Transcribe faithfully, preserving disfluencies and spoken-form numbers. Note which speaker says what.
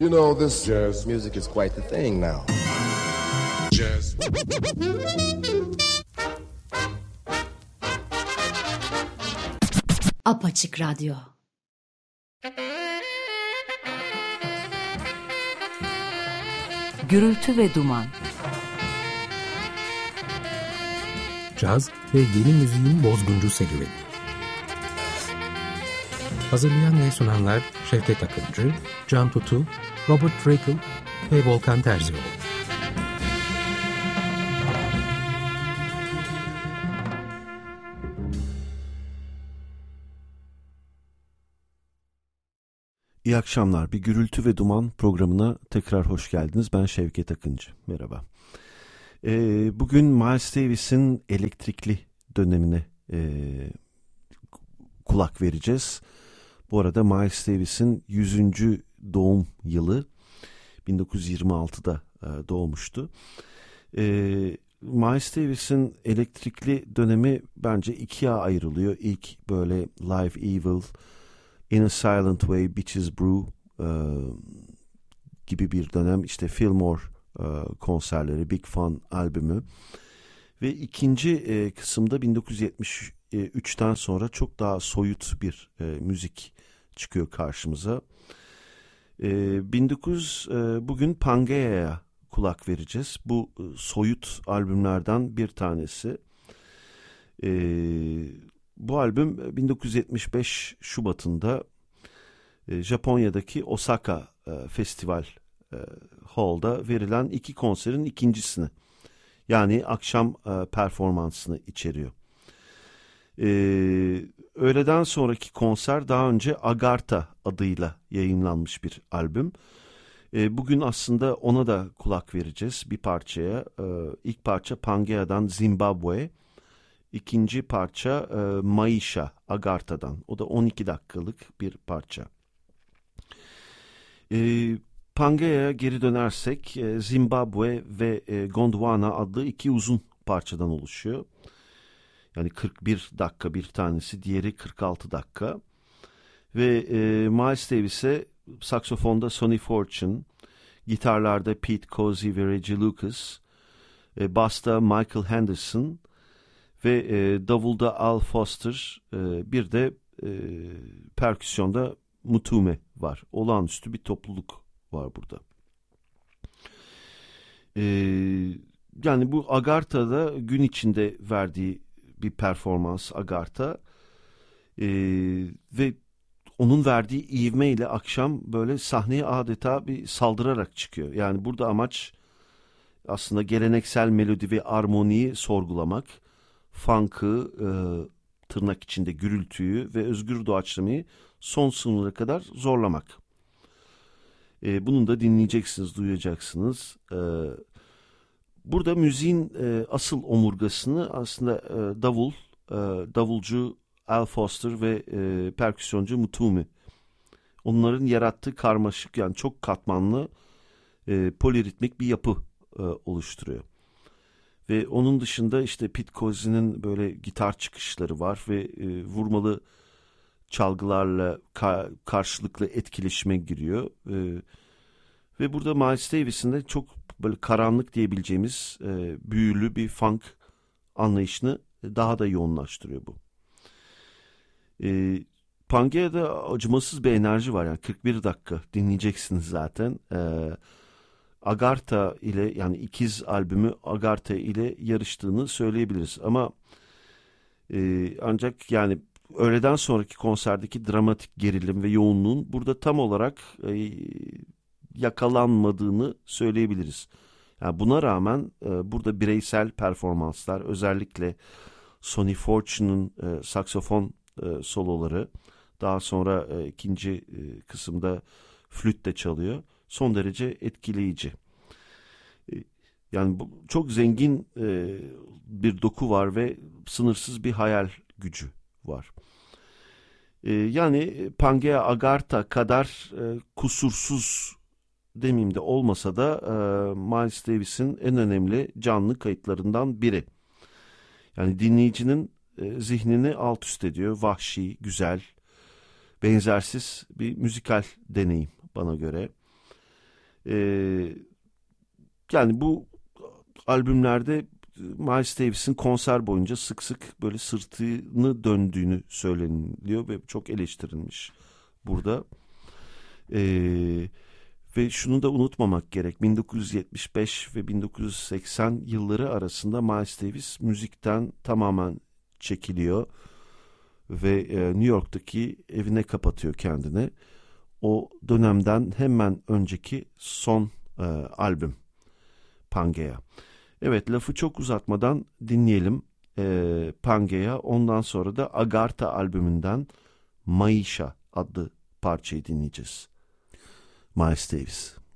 Speaker 1: You know, this jazz music is quite the thing now. Jazz.
Speaker 2: Apaçık Radyo. Gürültü ve duman.
Speaker 3: Caz ve yeni müziğin bozguncu serüveni. Hazırlayan ve sunanlar Şevket Akıncı, Can Tutu, Robert Rackel ve Volkan Terzioğlu.
Speaker 4: İyi akşamlar. Bir Gürültü ve Duman programına tekrar hoş geldiniz. Ben Şevket Akıncı. Merhaba. Ee, bugün Miles Davis'in elektrikli dönemine e, kulak vereceğiz. Bu arada Miles Davis'in yüzüncü doğum yılı. bin dokuz yüz yirmi altıda e, doğmuştu. E, Miles Davis'in elektrikli dönemi bence ikiye ayrılıyor. İlk böyle Live Evil, In a Silent Way, Bitches Brew e, gibi bir dönem. İşte Fillmore e, konserleri, Big Fun albümü. Ve ikinci e, kısımda bin dokuz yüz yetmiş üçten sonra çok daha soyut bir e, müzik çıkıyor karşımıza. E, bin dokuz yüz e, bugün Pangaea'ya kulak vereceğiz. Bu e, soyut albümlerden bir tanesi. E, bu albüm bin dokuz yüz yetmiş beş Şubat'ında e, Japonya'daki Osaka e, Festival e, Hall'da verilen iki konserin ikincisini, yani akşam e, performansını içeriyor. Ee, öğleden sonraki konser daha önce Agartha adıyla yayınlanmış bir albüm. Ee, bugün aslında ona da kulak vereceğiz bir parçaya. Ee, ilk parça Pangaea'dan Zimbabwe, ikinci parça e, Maisha Agartha'dan. O da on iki dakikalık bir parça. Ee, Pangaea'ya geri dönersek e, Zimbabwe ve e, Gondwana adlı iki uzun parçadan oluşuyor. Yani kırk bir dakika bir tanesi, diğeri kırk altı dakika. Ve e, Miles Davis'e saksofonda Sonny Fortune, gitarlarda Pete Cozy ve Reggie Lucas, e, basta Michael Henderson ve e, davulda Al Foster, e, bir de e, perküsyonda Mutume var. Olağanüstü bir topluluk var burada. E, yani bu Agartha'da gün içinde verdiği bir performans Agartha ee, ve onun verdiği ivmeyle akşam böyle sahneye adeta bir saldırarak çıkıyor. Yani burada amaç aslında geleneksel melodi ve armoniyi sorgulamak, funk'ı, e, tırnak içinde gürültüyü ve özgür doğaçlamayı son sınıra kadar zorlamak. E, bunun da dinleyeceksiniz, duyacaksınız. E, Burada müziğin e, asıl omurgasını aslında e, davul, e, davulcu Al Foster ve e, perküsyoncu Mutume. Onların yarattığı karmaşık, yani çok katmanlı e, poliritmik bir yapı e, oluşturuyor. Ve onun dışında işte Pete Cozy'nin böyle gitar çıkışları var ve e, vurmalı çalgılarla ka- karşılıklı etkileşime giriyor. E, ve burada Miles Davis'in de çok böyle karanlık diyebileceğimiz e, büyülü bir funk anlayışını daha da yoğunlaştırıyor bu. E, Pangaea'da acımasız bir enerji var, yani kırk bir dakika dinleyeceksiniz zaten. E, Agartha ile, yani ikiz albümü Agartha ile yarıştığını söyleyebiliriz. Ama e, ancak yani öğleden sonraki konserdeki dramatik gerilim ve yoğunluğun burada tam olarak e, yakalanmadığını söyleyebiliriz. Yani buna rağmen e, burada bireysel performanslar, özellikle Sonny Fortune'un e, saksofon e, soloları, daha sonra e, ikinci e, kısımda flüt de çalıyor, son derece etkileyici. E, yani bu, çok zengin e, bir doku var ve sınırsız bir hayal gücü var. E, yani Pangaea Agartha kadar e, kusursuz demeyeyim de olmasa da e, Miles Davis'in en önemli canlı kayıtlarından biri. Yani dinleyicinin e, zihnini alt üst ediyor. Vahşi, güzel, benzersiz bir müzikal deneyim bana göre. Ee, yani bu albümlerde Miles Davis'in konser boyunca sık sık böyle sırtını döndüğünü söyleniliyor ve çok eleştirilmiş burada. Ee, ve şunu da unutmamak gerek. bin dokuz yüz yetmiş beş ve bin dokuz yüz seksen yılları arasında Miles Davis müzikten tamamen çekiliyor ve e, New York'taki evine kapatıyor kendini. O dönemden hemen önceki son e, albüm Pangea. Evet, lafı çok uzatmadan dinleyelim e, Pangea. Ondan sonra da Agartha albümünden Maisha adlı parçayı dinleyeceğiz. Miles Davis.